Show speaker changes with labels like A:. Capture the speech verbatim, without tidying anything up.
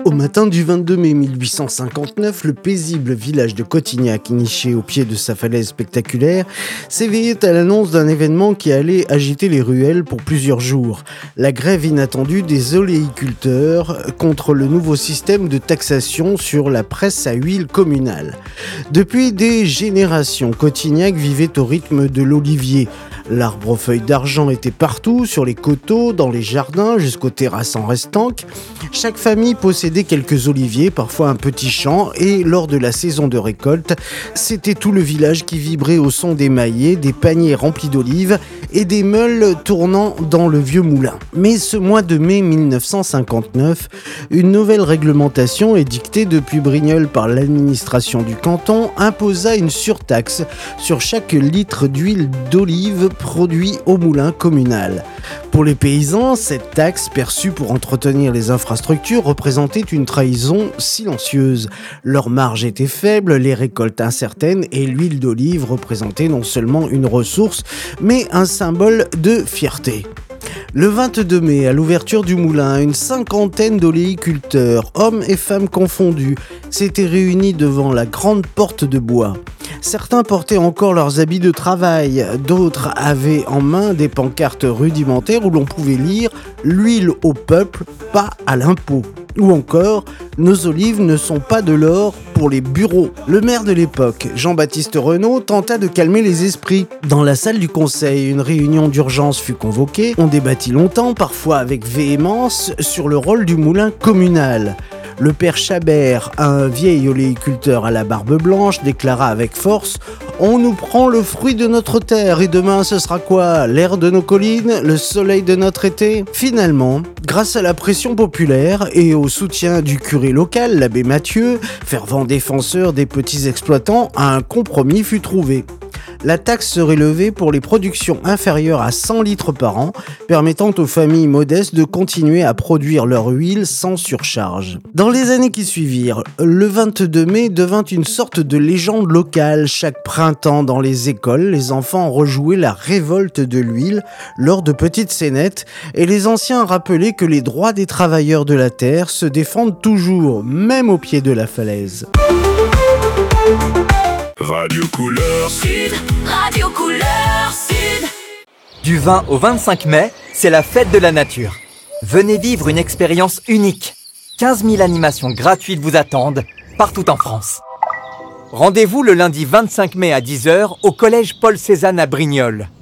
A: Au matin du vingt-deux mai mille huit cent cinquante-neuf, le paisible village de Cotignac, niché au pied de sa falaise spectaculaire, s'éveillait à l'annonce d'un événement qui allait agiter les ruelles pour plusieurs jours. La grève inattendue des oléiculteurs contre le nouveau système de taxation sur la presse à huile communale. Depuis des générations, Cotignac vivait au rythme de l'olivier. L'arbre aux feuilles d'argent était partout, sur les coteaux, dans les jardins, jusqu'aux terrasses en restanques. Chaque famille possédait quelques oliviers, parfois un petit champ, et lors de la saison de récolte, c'était tout le village qui vibrait au son des maillets, des paniers remplis d'olives et des meules tournant dans le vieux moulin. Mais ce mois de mai mille neuf cent cinquante-neuf, une nouvelle réglementation édictée depuis Brignoles par l'administration du canton imposa une surtaxe sur chaque litre d'huile d'olive produit au moulin communal. Pour les paysans, cette taxe perçue pour entretenir les infrastructures représentait une trahison silencieuse. Leur marge était faible, les récoltes incertaines et l'huile d'olive représentait non seulement une ressource, mais un symbole de fierté. Le vingt-deux mai, à l'ouverture du moulin, une cinquantaine d'oléiculteurs, hommes et femmes confondus, s'étaient réunis devant la grande porte de bois. Certains portaient encore leurs habits de travail, d'autres avaient en main des pancartes rudimentaires où l'on pouvait lire « L'huile au peuple, pas à l'impôt » ou encore « Nos olives ne sont pas de l'or pour les bureaux ». Le maire de l'époque, Jean-Baptiste Renaud, tenta de calmer les esprits. Dans la salle du conseil, une réunion d'urgence fut convoquée. On débattit longtemps, parfois avec véhémence, sur le rôle du moulin communal. Le père Chabert, un vieil oléiculteur à la barbe blanche, déclara avec force « On nous prend le fruit de notre terre et demain ce sera quoi? L'air de nos collines? Le soleil de notre été ?» Finalement, grâce à la pression populaire et au soutien du curé local, l'abbé Mathieu, fervent défenseur des petits exploitants, un compromis fut trouvé. La taxe serait levée pour les productions inférieures à cent litres par an, permettant aux familles modestes de continuer à produire leur huile sans surcharge. Dans les années qui suivirent, le vingt-deux mai devint une sorte de légende locale. Chaque printemps, dans les écoles, les enfants rejouaient la révolte de l'huile lors de petites scénettes et les anciens rappelaient que les droits des travailleurs de la terre se défendent toujours, même au pied de la falaise.
B: Radio Couleur Sud,
C: Radio Couleur Sud.
D: Du vingt au vingt-cinq mai, c'est la fête de la nature. Venez vivre une expérience unique. quinze mille animations gratuites vous attendent, partout en France. Rendez-vous le lundi vingt-cinq mai à dix heures au collège Paul Cézanne à Brignoles.